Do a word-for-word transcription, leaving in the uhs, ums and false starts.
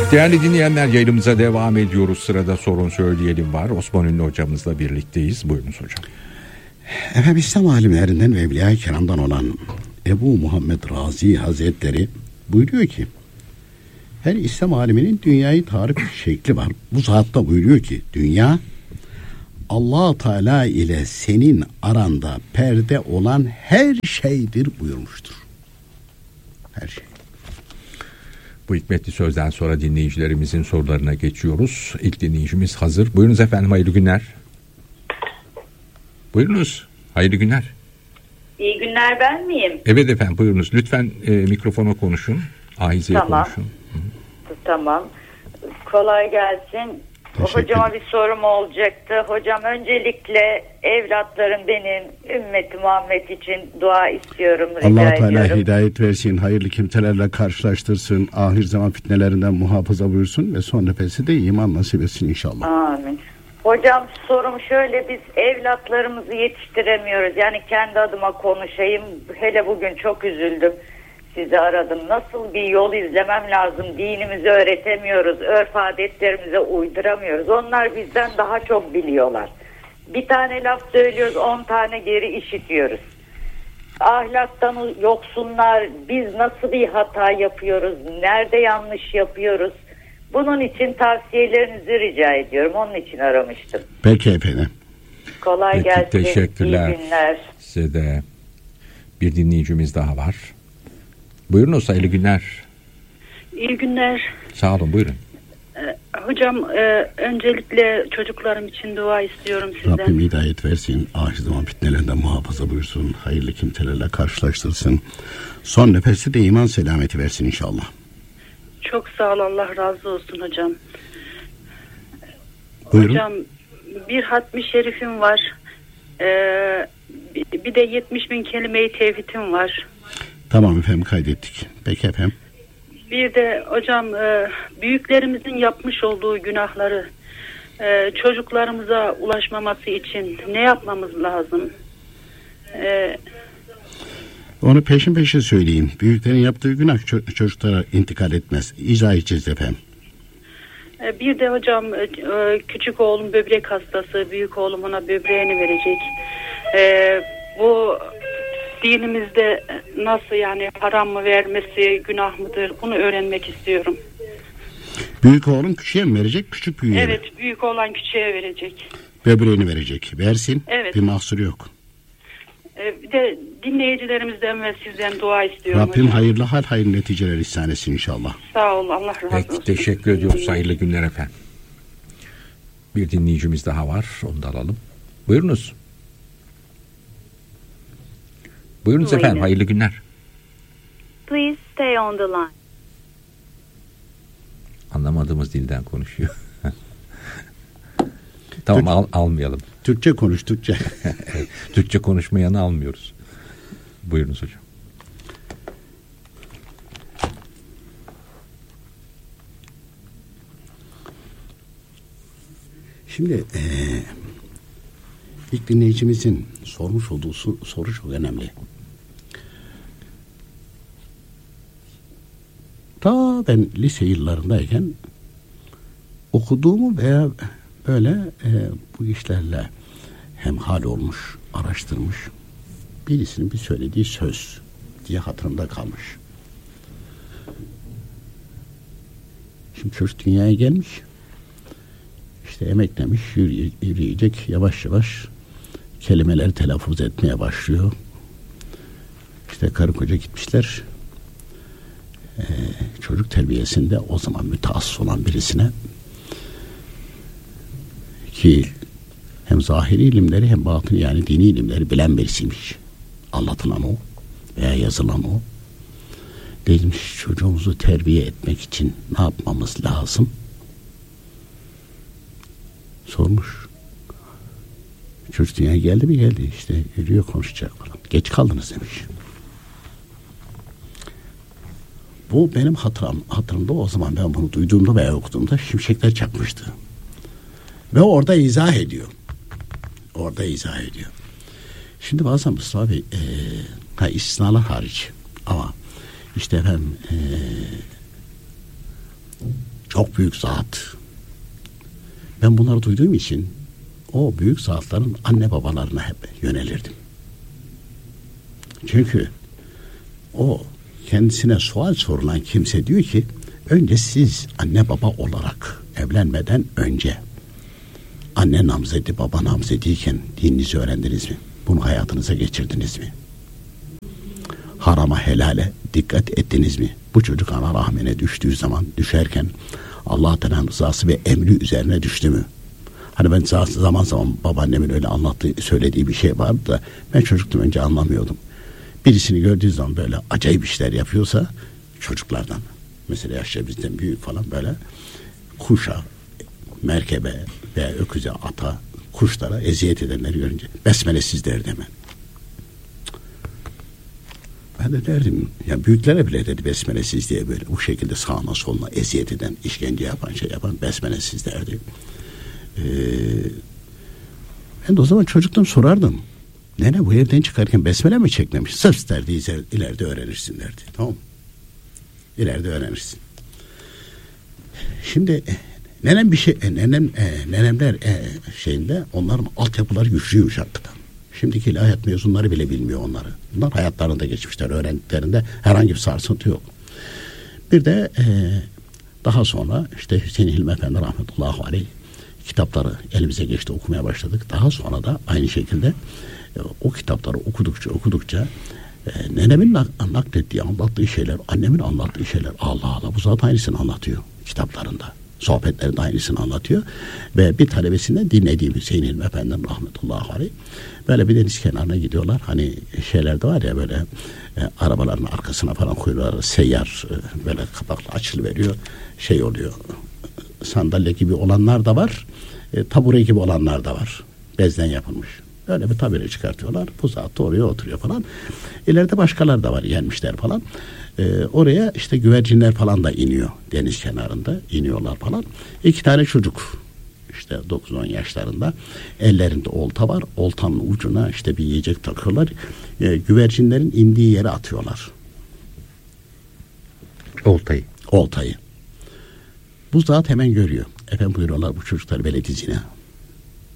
Değerli dinleyenler, yayınımıza devam ediyoruz. Sırada Sorun Söyleyelim var. Osman Ünlü hocamızla birlikteyiz. Buyurunuz hocam. Efendim, İslam alimlerinden ve Evliya-i Kiram'dan olan Ebu Muhammed Razi Hazretleri buyuruyor ki, her İslam aliminin dünyayı tarif şekli var. Bu zatta buyuruyor ki, dünya Allah Teala ile senin aranda perde olan her şeydir buyurmuştur. Her şey. Bu hikmetli sözden sonra dinleyicilerimizin sorularına geçiyoruz. İlk dinleyicimiz hazır. Buyurunuz efendim, hayırlı günler. Buyurunuz, hayırlı günler. İyi günler, ben miyim? Evet efendim, buyurunuz. Lütfen e, mikrofona konuşun. Ahizeye tamam. konuşun. Hı-hı. Tamam. Kolay gelsin. Hocama bir sorum olacaktı. Hocam, öncelikle evlatlarım benim, ümmeti Muhammed için dua istiyorum, rica Allah ediyorum. Teala hidayet versin, hayırlı kimselerle karşılaştırsın, ahir zaman fitnelerinden muhafaza buyursun ve son nefesi de iman nasip etsin inşallah. Amin. Hocam, sorum şöyle, biz evlatlarımızı yetiştiremiyoruz. Yani kendi adıma konuşayım. Hele bugün çok üzüldüm. Sizi aradım. Nasıl bir yol izlemem lazım? Dinimizi öğretemiyoruz. Örf adetlerimize uyduramıyoruz. Onlar bizden daha çok biliyorlar. Bir tane laf söylüyoruz, on tane geri işitiyoruz. Ahlaktan yoksunlar. Biz nasıl bir hata yapıyoruz? Nerede yanlış yapıyoruz? Bunun için tavsiyelerinizi rica ediyorum. Onun için aramıştım. Peki efendim. Kolay Peki, gelsin. teşekkürler. İyi günler. Size de. Bir dinleyicimiz daha var. Buyurunuz, hayırlı günler. İyi günler. Sağ olun, buyurun. Ee, hocam, e, öncelikle çocuklarım için dua istiyorum sizden. Rabbim hidayet versin, ahir zaman fitnelerinden muhafaza buyursun, hayırlı kimselerle karşılaştırsın, son nefesi de iman selameti versin inşallah. Çok sağ ol, Allah razı olsun hocam. Buyurun. Hocam, bir hatmi şerifim var. Ee, bir de yetmiş bin kelime-i tevhidim var. Tamam efendim, kaydettik. Peki efendim. Bir de hocam, e, büyüklerimizin yapmış olduğu günahları e, çocuklarımıza ulaşmaması için ne yapmamız lazım? E, Onu peşin peşin söyleyeyim. Büyüklerin yaptığı günah ço- çocuklara intikal etmez. İzah edeceğiz efendim. e, bir de hocam, e, küçük oğlum böbrek hastası, büyük oğlum ona böbreğini verecek. E, bu dinimizde nasıl, yani haram mı vermesi, günah mıdır? Bunu öğrenmek istiyorum. Büyük oğlum küçüğe mi verecek, küçük büyüğe mi? Evet, büyük olan küçüğe verecek. Böbreğini verecek. Versin. Evet. Bir mahsuru yok. Ee, bir de dinleyicilerimizden ve sizden dua istiyorum. Rabbim hocam. hayırlı hal, hayırlı neticeler ihsan etsin inşallah. Sağ ol, Allah razı Peki, olsun. teşekkür ediyoruz. Hayırlı günler efendim. Bir dinleyicimiz daha var. Onu da alalım. Buyurunuz. Buyurunuz Buyurun. efendim. Hayırlı günler. Please stay on the line. Anlamadığımız dilden konuşuyor. Tamam, al, almayalım. Türkçe konuş, Türkçe. Evet, Türkçe konuşmayanı almıyoruz. Buyurunuz hocam. Şimdi ee, ilk dinleyicimizin sormuş olduğu soru, soru çok önemli. Ta ben lise yıllarındayken okuduğumu veya böyle e, bu işlerle hemhal olmuş, araştırmış birisinin bir söylediği söz diye hatırımda kalmış. Şimdi çocuk dünyaya gelmiş, işte emeklemiş, yürüye, yürüyecek, yavaş yavaş kelimeleri telaffuz etmeye başlıyor. İşte karı koca gitmişler. Ee, çocuk terbiyesinde o zaman mütehassıs olan birisine, ki hem zahiri ilimleri hem batını, yani dini ilimleri bilen birisiymiş. Anlatılan o veya yazılan o. Demiş, çocuğumuzu terbiye etmek için ne yapmamız lazım? Sormuş. Çocuk dünyaya geldi mi? Geldi. İşte yürüyor, konuşacak falan. Geç kaldınız demiş. Bu benim hatırım, hatırımda o zaman ben bunu duyduğumda veya okuduğumda şimşekler çakmıştı. Ve orada izah ediyor. Orada izah ediyor. Şimdi bazen Mustafa Bey, e, ha, istisnalar hariç ama işte efendim e, Çok büyük zat. Ben bunları duyduğum için o büyük zatların anne babalarına hep yönelirdim. Çünkü o kendisine sual sorulan kimse diyor ki önce siz anne baba olarak evlenmeden önce anne namzedi baba namzediyken dininizi öğrendiniz mi? Bunu hayatınıza geçirdiniz mi? Harama helale dikkat ettiniz mi? Bu çocuk ana rahmine düştüğü zaman düşerken Allah Teala'nın rızası ve emri üzerine düştü mü? Hani ben zaman zaman babaannemin öyle anlattığı, söylediği bir şey vardı da ben çocuktum önce anlamıyordum. Birisini gördüğü zaman böyle acayip işler yapıyorsa çocuklardan, mesela yaşça bizden büyük falan böyle kuşa, merkebe veya öküze, ata, kuşlara eziyet edenleri görünce besmelesiz derdi hemen. Ben de derdim ya büyüklere bile dedi besmelesiz diye böyle bu şekilde sağına soluna eziyet eden, işkence yapan, şey yapan besmelesiz derdi. Ee, ben de o zaman çocuktan sorardım. Nene bu evden çıkarken besmele mi çekmemiş? Sırf derdi ileride öğrenirsin derdi. Tamam mı? İleride öğrenirsin. Şimdi nenem bir şey, nenem, e, nenemler e, şeyinde onların altyapıları güçlüymüş hakikaten. Şimdiki ilahiyat mezunları bile bilmiyor onları. Bunlar hayatlarında geçmişler, öğrendiklerinde herhangi bir sarsıntı yok. Bir de e, daha sonra işte Hüseyin Hilmi Efendi rahmetullahi aleyh kitapları elimize geçti, okumaya başladık. Daha sonra da aynı şekilde e, o kitapları okudukça okudukça e, nenemin nak- naklettiği, anlattığı şeyler, annemin anlattığı şeyler Allah Allah bu zat aynısını anlatıyor kitaplarında. Sohbetlerinde aynısını anlatıyor. Ve bir talebesinden dinlediğim Hüseyin Hilmi Efendi rahmetullahi aleyh böyle bir deniz kenarına gidiyorlar. Hani şeylerde var ya böyle e, arabaların arkasına falan koyuyorlar. Seyyar e, böyle kapaklı açılıveriyor. Şey oluyor. Sandalye gibi olanlar da var. E, tabure gibi olanlar da var. Bezden yapılmış. Öyle bir tabure çıkartıyorlar. Bu zat da oraya oturuyor falan. İleride başkalar da var. Yenmişler falan. Ee, oraya işte güvercinler falan da iniyor. Deniz kenarında iniyorlar falan. İki tane çocuk işte dokuz on yaşlarında ellerinde olta var. Oltanın ucuna işte bir yiyecek takıyorlar. Ee, güvercinlerin indiği yere atıyorlar. Oltayı. Oltayı. Bu zat hemen görüyor. Efendim buyuruyorlar bu çocuklar velet zina.